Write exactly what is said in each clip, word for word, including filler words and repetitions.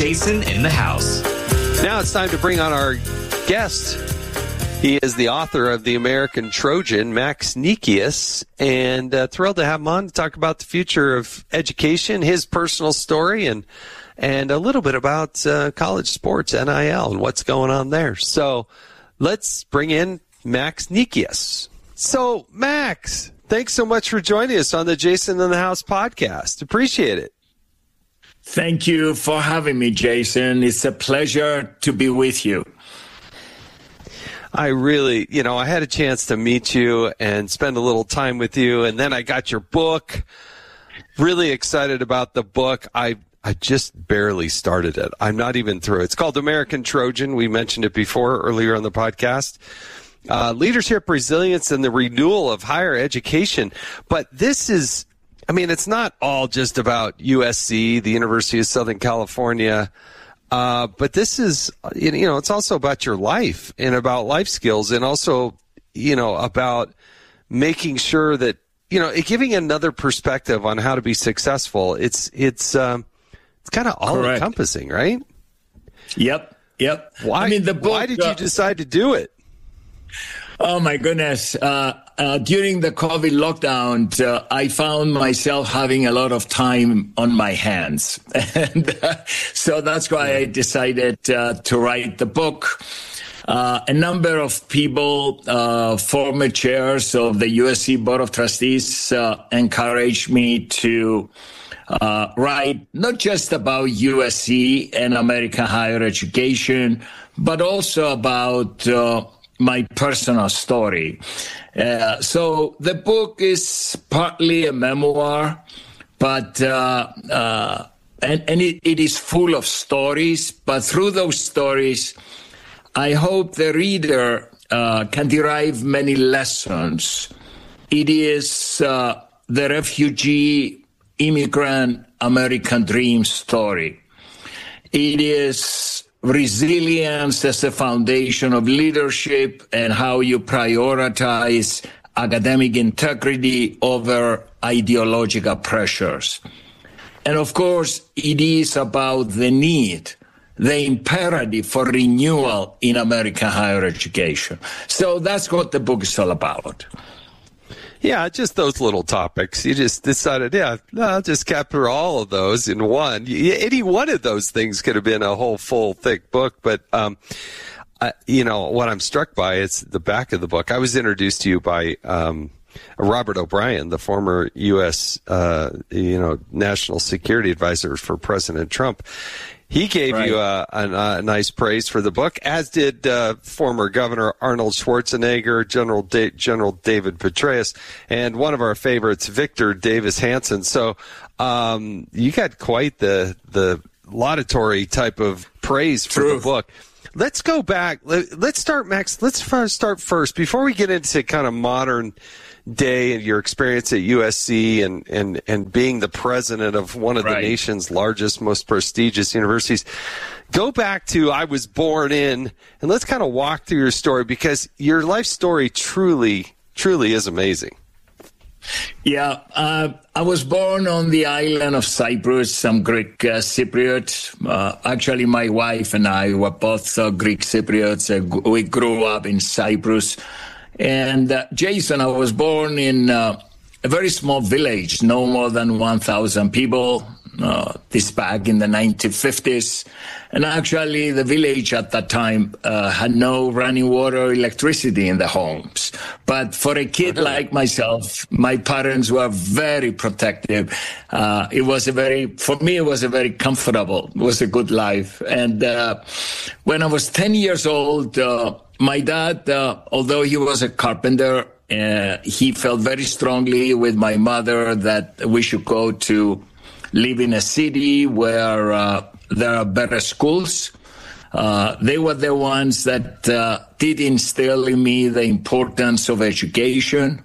Jason in the House. Now it's time to bring on our guest. He is the author of The American Trojan, Max Nikias, and uh, thrilled to have him on to talk about the future of education, his personal story, and and a little bit about uh, college sports, N I L, and what's going on there. So let's bring in Max Nikias. So, Max, thanks so much for joining us on the Jason in the House podcast. Appreciate it. Thank you for having me, Jason. It's a pleasure to be with you. I really, you know, I had a chance to meet you and spend a little time with you, and then I got your book. Really excited about the book. I I just barely started it. I'm not even through. It's called American Trojan. We mentioned it before earlier on the podcast. Uh, leadership, resilience, and the renewal of higher education. But this is, I mean, it's not all just about U S C, the University of Southern California. Uh, but this is, you know, it's also about your life and about life skills, and also, you know, about making sure that, you know, giving another perspective on how to be successful. It's, it's, um, it's kind of all Correct. encompassing, right? Yep. Yep. Why, I mean, the book, why did uh, you decide to do it? Oh, my goodness. Uh, uh, during the COVID lockdown, uh, I found myself having a lot of time on my hands. And uh, so that's why I decided uh, to write the book. Uh, a number of people, uh, former chairs of the U S C Board of Trustees, uh, encouraged me to uh, write not just about U S C and American higher education, but also about uh, my personal story. Uh, so the book is partly a memoir, but uh, uh, and, and it, it is full of stories. But through those stories, I hope the reader uh, can derive many lessons. It is uh, the refugee, immigrant American dream story. It is resilience as a foundation of leadership and how you prioritize academic integrity over ideological pressures. And of course, it is about the need, the imperative for renewal in American higher education. So that's what the book is all about. Yeah, just those little topics. You just decided, yeah, I'll just capture all of those in one. Any one of those things could have been a whole full, thick book. But, um, I, you know, what I'm struck by is the back of the book. I was introduced to you by um, Robert O'Brien, the former U S, uh, you know, national security advisor for President Trump. He gave right. you a, a, a nice praise for the book, as did uh, former Governor Arnold Schwarzenegger, General da- General David Petraeus, and one of our favorites, Victor Davis Hanson. So um, you got quite the the laudatory type of praise for True. the book. Let's go back. Let's start, Max. Let's first start first before we get into kind of modern day and your experience at U S C and, and, and being the president of one of right. the nation's largest, most prestigious universities. Go back to I was born in, and let's kind of walk through your story, because your life story truly, truly is amazing. Yeah, uh, I was born on the island of Cyprus. I'm Greek uh, Cypriot. Uh, actually, my wife and I were both uh, Greek Cypriots. Uh, we grew up in Cyprus. And uh, Jason, I was born in uh, a very small village, no more than one thousand people, uh, this back in the nineteen fifties. And actually, the village at that time uh, had no running water or electricity in the homes. But for a kid like myself, my parents were very protective. Uh, it was a very, for me, it was a very comfortable, it was a good life. And uh, when I was ten years old, uh, my dad, uh, although he was a carpenter, uh, he felt very strongly with my mother that we should go to live in a city where uh, there are better schools. Uh, they were the ones that uh, did instill in me the importance of education.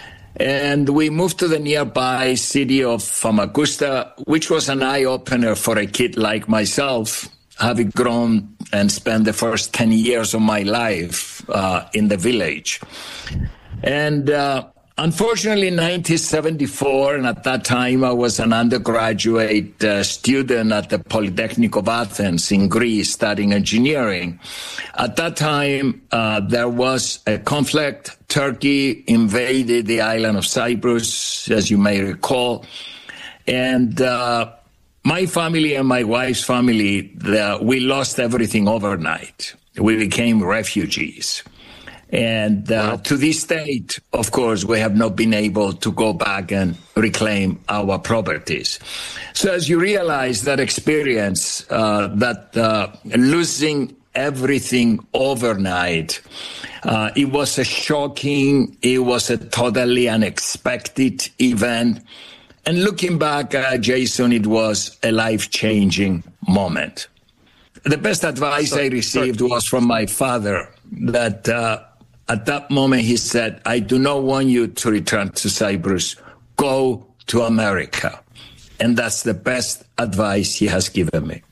And we moved to the nearby city of Famagusta, which was an eye-opener for a kid like myself, having grown and spent the first ten years of my life uh, in the village. And uh, unfortunately, in nineteen seventy-four, and at that time I was an undergraduate uh, student at the Polytechnic of Athens in Greece studying engineering. At that time, uh, there was a conflict. Turkey invaded the island of Cyprus, as you may recall. And uh, my family and my wife's family, the, we lost everything overnight. We became refugees. And uh, to this date, of course, we have not been able to go back and reclaim our properties. So as you realize that experience, uh, that uh, losing everything overnight, uh, it was a shocking, it was a totally unexpected event. And looking back, uh, Jason, it was a life-changing moment. The best advice I received was from my father that uh, at that moment he said, I do not want you to return to Cyprus. Go to America. And that's the best advice he has given me.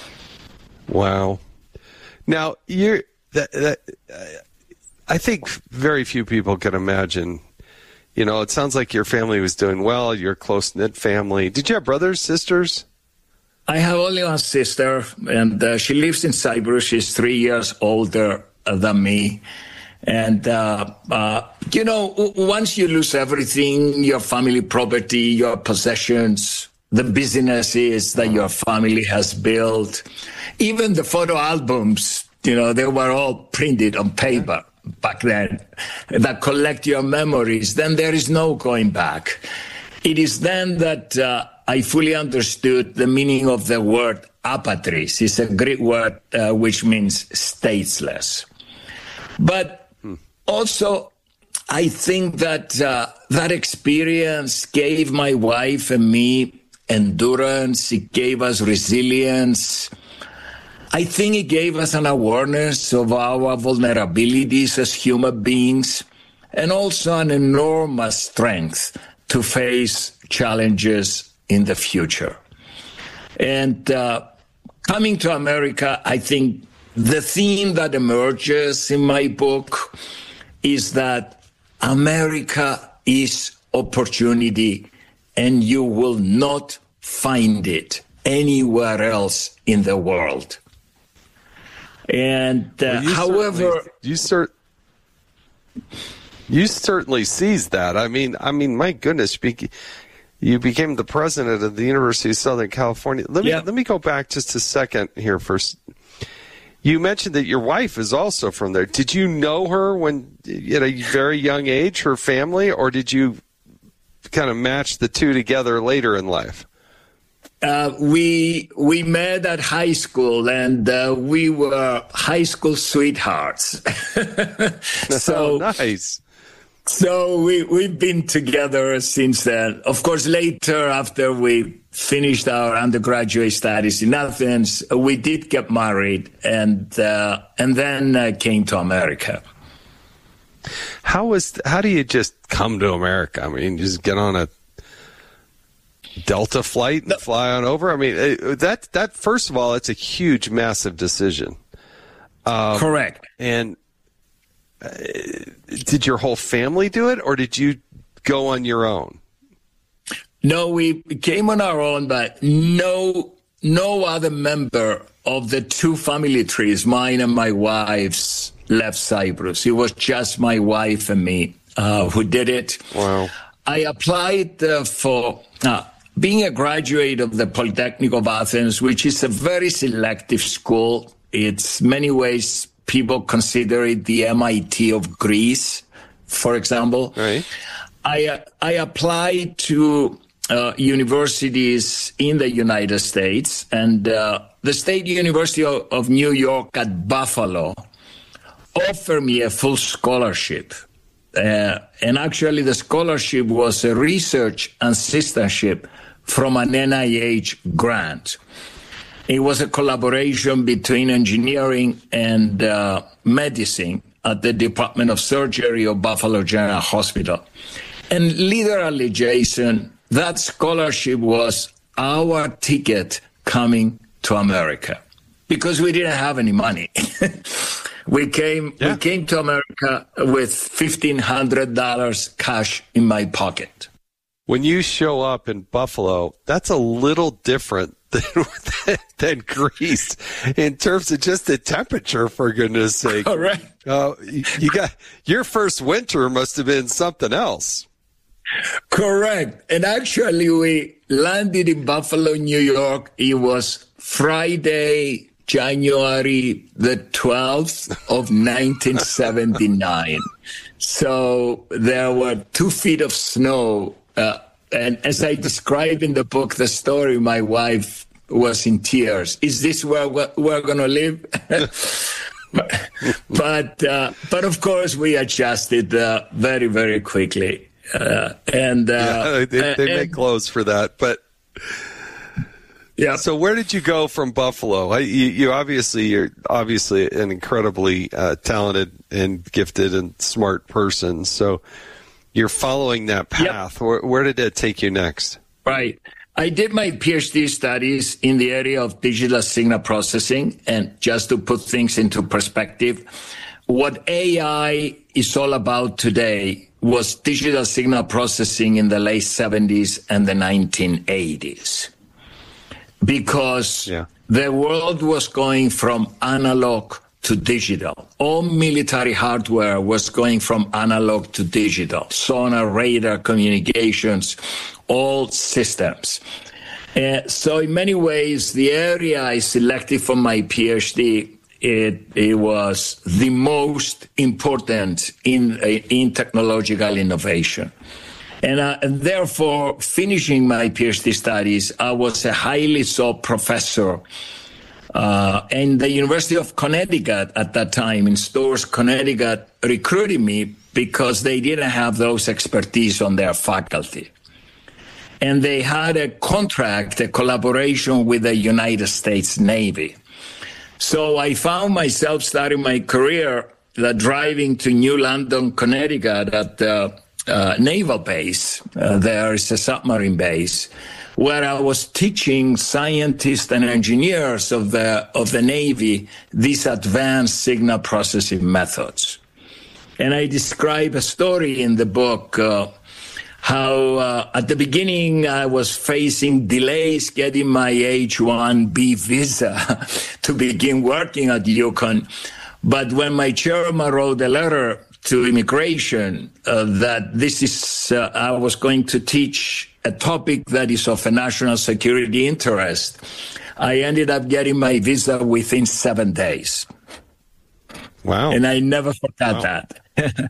Wow. Now, you're, that, that, uh, I think very few people can imagine. You know, it sounds like your family was doing well. You're a close-knit family. Did you have brothers, sisters? I have only one sister, and uh, she lives in Cyprus. She's three years older than me. And, uh, uh, you know, once you lose everything, your family property, your possessions, the businesses that your family has built, even the photo albums, you know, they were all printed on paper back then that collect your memories, then there is no going back. It is then that uh, I fully understood the meaning of the word apatris. It's a Greek word uh, which means stateless. But hmm. also, I think that uh, that experience gave my wife and me endurance. It gave us resilience. I think it gave us an awareness of our vulnerabilities as human beings, and also an enormous strength to face challenges in the future. And uh, coming to America, I think the theme that emerges in my book is that America is opportunity, and you will not find it anywhere else in the world. And uh, well, however, you cert- you certainly seized that. I mean, I mean, my goodness, you became the president of the University of Southern California. Let me yeah. let me go back just a second here first. You mentioned that your wife is also from there. Did you know her when at a very young age, her family, or did you kind of match the two together later in life? Uh, we we met at high school, and uh, we were high school sweethearts. so oh, nice. So we we've been together since then. Of course, later after we finished our undergraduate studies in Athens, we did get married, and uh, and then uh, came to America. How was how do you just come to America? I mean, just get on a Delta flight and no. fly on over? I mean, that that first of all, it's a huge, massive decision. Um, Correct. And uh, did your whole family do it, or did you go on your own? No, we came on our own, but no, no other member of the two family trees, mine and my wife's, left Cyprus. It was just my wife and me uh, who did it. Wow. I applied uh, for. Uh, Being a graduate of the Polytechnic of Athens, which is a very selective school, it's many ways people consider it the M I T of Greece, for example. Right. I uh, I applied to uh, universities in the United States, and uh, the State University of, of New York at Buffalo offered me a full scholarship. Uh, and actually, the scholarship was a research assistantship from an N I H grant. It was a collaboration between engineering and uh, medicine at the Department of Surgery of Buffalo General Hospital. And literally, Jason, that scholarship was our ticket coming to America, because we didn't have any money. We came Yeah. we came to America with fifteen hundred dollars cash in my pocket. When you show up in Buffalo, that's a little different than, than Greece in terms of just the temperature, for goodness sake. Correct. Uh, you, you got your first winter must have been something else. Correct. And actually, we landed in Buffalo, New York. It was Friday, January the twelfth of nineteen seventy-nine. So there were two feet of snow. Uh, and as I describe in the book, the story, my wife was in tears. Is this where we're, we're going to live? but, uh, but of course, we adjusted uh, very, very quickly. Uh, and uh, yeah, they, they make and, clothes for that. But yeah. So where did you go from Buffalo? I, you, you obviously you're obviously an incredibly uh, talented and gifted and smart person. So you're following that path. Yep. Where, where did it take you next? Right. I did my PhD studies in the area of digital signal processing. And just to put things into perspective, what A I is all about today was digital signal processing in the late seventies and the nineteen eighties. Because yeah. the world was going from analog to digital. All military hardware was going from analog to digital. Sonar, radar, communications, all systems. Uh, so in many ways, the area I selected for my PhD, it, it was the most important in, in technological innovation. And, uh, and therefore, finishing my PhD studies, I was a highly sought professor Uh, and the University of Connecticut at that time in Storrs, Connecticut, recruited me because they didn't have those expertise on their faculty. And they had a contract, a collaboration with the United States Navy. So I found myself starting my career uh, driving to New London, Connecticut at the uh, naval base. Uh, there is a submarine base, where I was teaching scientists and engineers of the of the Navy these advanced signal processing methods. And I describe a story in the book uh, how uh, at the beginning I was facing delays getting my H one B visa to begin working at UConn. But when my chairman wrote a letter to immigration uh, that this is, uh, I was going to teach a topic that is of a national security interest, I ended up getting my visa within seven days. Wow. And I never forgot wow. that.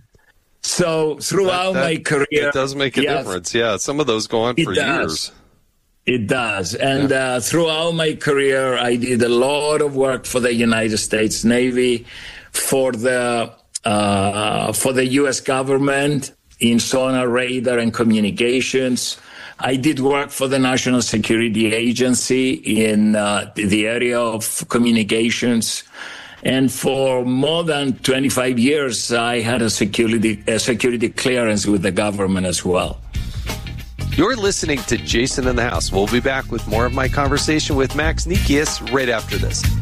So throughout that, that, my career... It does make a yes, difference. Yeah, some of those go on for does. years. It does. And yeah. uh, throughout my career, I did a lot of work for the United States Navy, for the uh, for the U S government in sonar, radar, and communications. I did work for the National Security Agency in uh, the area of communications. And for more than twenty-five years, I had a security, a security clearance with the government as well. You're listening to Jason in the House. We'll be back with more of my conversation with Max Nikias right after this.